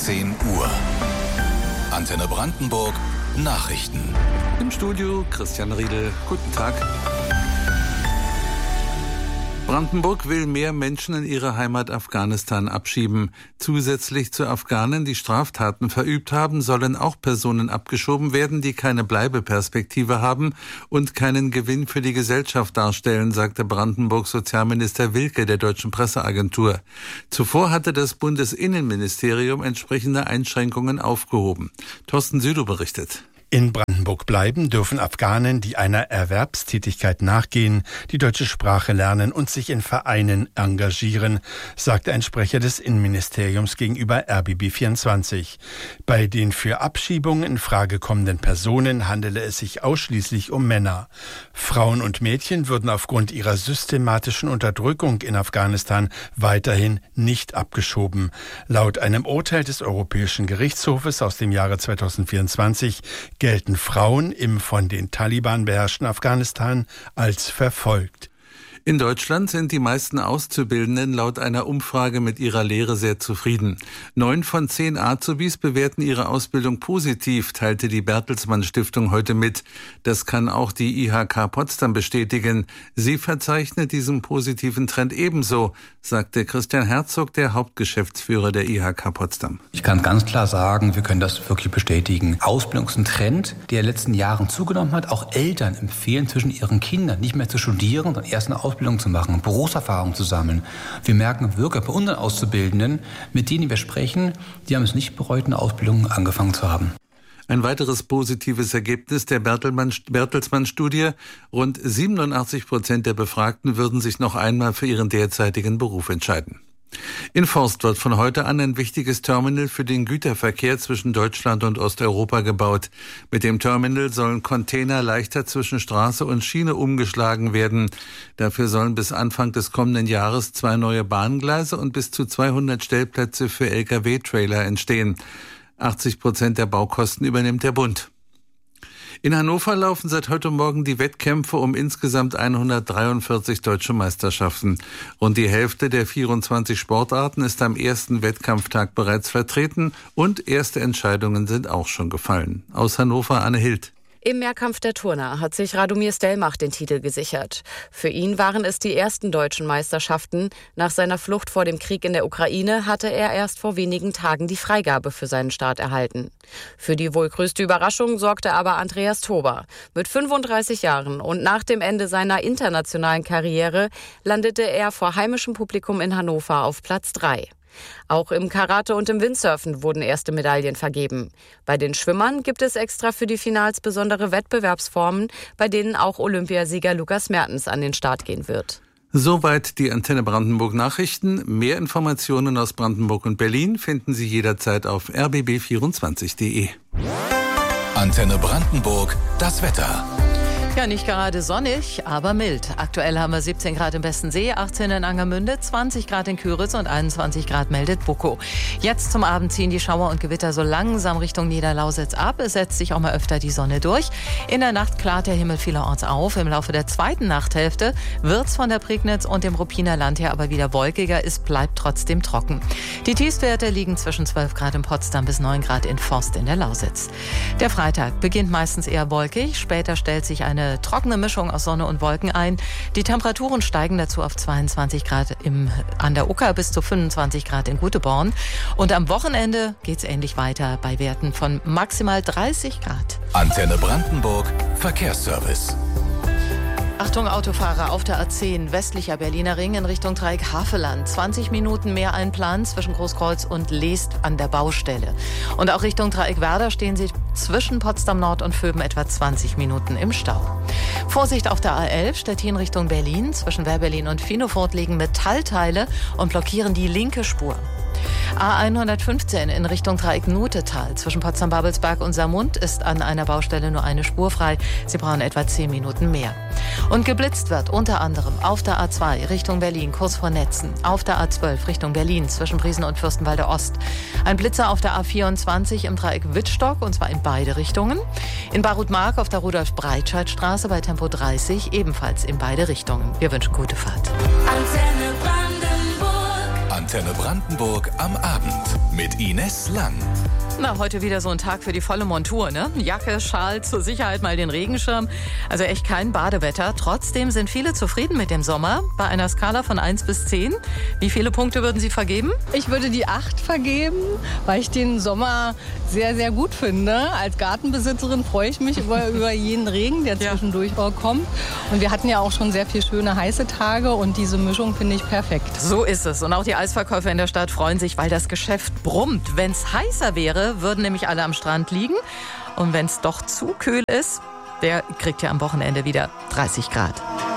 10 Uhr. Antenne Brandenburg Nachrichten. Im Studio Christian Riedel. Guten Tag. Brandenburg will mehr Menschen in ihre Heimat Afghanistan abschieben. Zusätzlich zu Afghanen, die Straftaten verübt haben, sollen auch Personen abgeschoben werden, die keine Bleibeperspektive haben und keinen Gewinn für die Gesellschaft darstellen, sagte Brandenburgs Sozialminister Wilke der Deutschen Presseagentur. Zuvor hatte das Bundesinnenministerium entsprechende Einschränkungen aufgehoben. Thorsten Südow berichtet. In Brandenburg bleiben dürfen Afghanen, die einer Erwerbstätigkeit nachgehen, die deutsche Sprache lernen und sich in Vereinen engagieren, sagte ein Sprecher des Innenministeriums gegenüber RBB24. Bei den für Abschiebungen in Frage kommenden Personen handele es sich ausschließlich um Männer. Frauen und Mädchen würden aufgrund ihrer systematischen Unterdrückung in Afghanistan weiterhin nicht abgeschoben. Laut einem Urteil des Europäischen Gerichtshofes aus dem Jahre 2024 gelten Frauen im von den Taliban beherrschten Afghanistan als verfolgt. In Deutschland sind die meisten Auszubildenden laut einer Umfrage mit ihrer Lehre sehr zufrieden. 9 von 10 Azubis bewerten ihre Ausbildung positiv, teilte die Bertelsmann Stiftung heute mit. Das kann auch die IHK Potsdam bestätigen. Sie verzeichnet diesen positiven Trend ebenso, sagte Christian Herzog, der Hauptgeschäftsführer der IHK Potsdam. Ich kann ganz klar sagen, wir können das wirklich bestätigen. Ausbildung ist ein Trend, der in den letzten Jahren zugenommen hat. Auch Eltern empfehlen zwischen ihren Kindern nicht mehr zu studieren, sondern erst eine Ausbildung zu machen, Berufserfahrung zu sammeln. Wir merken wirklich bei unseren Auszubildenden, mit denen wir sprechen, die haben es nicht bereut, eine Ausbildung angefangen zu haben. Ein weiteres positives Ergebnis der Bertelsmann-Studie: Rund 87% der Befragten würden sich noch einmal für ihren derzeitigen Beruf entscheiden. In Forst wird von heute an ein wichtiges Terminal für den Güterverkehr zwischen Deutschland und Osteuropa gebaut. Mit dem Terminal sollen Container leichter zwischen Straße und Schiene umgeschlagen werden. Dafür sollen bis Anfang des kommenden Jahres 2 neue Bahngleise und bis zu 200 Stellplätze für Lkw-Trailer entstehen. 80% der Baukosten übernimmt der Bund. In Hannover laufen seit heute Morgen die Wettkämpfe um insgesamt 143 deutsche Meisterschaften. Rund die Hälfte der 24 Sportarten ist am ersten Wettkampftag bereits vertreten und erste Entscheidungen sind auch schon gefallen. Aus Hannover Anne Hild. Im Mehrkampf der Turner hat sich Radomir Stelmach den Titel gesichert. Für ihn waren es die ersten deutschen Meisterschaften. Nach seiner Flucht vor dem Krieg in der Ukraine hatte er erst vor wenigen Tagen die Freigabe für seinen Start erhalten. Für die wohl größte Überraschung sorgte aber Andreas Tober. Mit 35 Jahren und nach dem Ende seiner internationalen Karriere landete er vor heimischem Publikum in Hannover auf Platz 3. Auch im Karate und im Windsurfen wurden erste Medaillen vergeben. Bei den Schwimmern gibt es extra für die Finals besondere Wettbewerbsformen, bei denen auch Olympiasieger Lukas Mertens an den Start gehen wird. Soweit die Antenne Brandenburg Nachrichten. Mehr Informationen aus Brandenburg und Berlin finden Sie jederzeit auf rbb24.de. Antenne Brandenburg, das Wetter. Ja, nicht gerade sonnig, aber mild. Aktuell haben wir 17 Grad im Bestensee, 18 in Angermünde, 20 Grad in Küritz und 21 Grad meldet Buckow. Jetzt zum Abend ziehen die Schauer und Gewitter so langsam Richtung Niederlausitz ab. Es setzt sich auch mal öfter die Sonne durch. In der Nacht klart der Himmel vielerorts auf. Im Laufe der zweiten Nachthälfte wird's von der Prignitz und dem Ruppiner Land her aber wieder wolkiger. Es bleibt trotzdem trocken. Die Tiefstwerte liegen zwischen 12 Grad in Potsdam bis 9 Grad in Forst in der Lausitz. Der Freitag beginnt meistens eher wolkig. Später stellt sich eine trockene Mischung aus Sonne und Wolken ein. Die Temperaturen steigen dazu auf 22 Grad an der Ucker bis zu 25 Grad in Guteborn. Und am Wochenende geht's ähnlich weiter bei Werten von maximal 30 Grad. Antenne Brandenburg Verkehrsservice. Achtung Autofahrer auf der A10 westlicher Berliner Ring in Richtung Dreieck Havelland. 20 Minuten mehr einplanen zwischen Großkreuz und Leest an der Baustelle. Und auch Richtung Dreieck Werder stehen Sie zwischen Potsdam Nord und Vöben etwa 20 Minuten im Stau. Vorsicht auf der A11 Stettin Richtung Berlin. Zwischen Wehrberlin und Finofurt liegen Metallteile und blockieren die linke Spur. A115 in Richtung Dreieck Nutetal. Zwischen Potsdam-Babelsberg und Saarmund ist an einer Baustelle nur eine Spur frei. Sie brauchen etwa 10 Minuten mehr. Und geblitzt wird unter anderem auf der A2 Richtung Berlin, kurz vor Netzen. Auf der A12 Richtung Berlin, zwischen Briesen und Fürstenwalde Ost. Ein Blitzer auf der A24 im Dreieck Wittstock, und zwar in beide Richtungen. In Barutmark auf der Rudolf-Breitscheid-Straße bei Tempo 30, ebenfalls in beide Richtungen. Wir wünschen gute Fahrt. Antenne Brandenburg am Abend mit Ines Lang. Na, heute wieder so ein Tag für die volle Montur, ne? Jacke, Schal, zur Sicherheit mal den Regenschirm. Also echt kein Badewetter. Trotzdem sind viele zufrieden mit dem Sommer. Bei einer Skala von 1 bis 10. Wie viele Punkte würden Sie vergeben? Ich würde die 8 vergeben, weil ich den Sommer sehr, sehr gut finde. Als Gartenbesitzerin freue ich mich über jeden Regen, der zwischendurch kommt. Und wir hatten ja auch schon sehr viele schöne heiße Tage und diese Mischung finde ich perfekt. So ist es. Und auch die Eisverkäufer in der Stadt freuen sich, weil das Geschäft brummt. Wenn es heißer wäre, würden nämlich alle am Strand liegen. Und wenn es doch zu kühl ist, der kriegt ja am Wochenende wieder 30 Grad.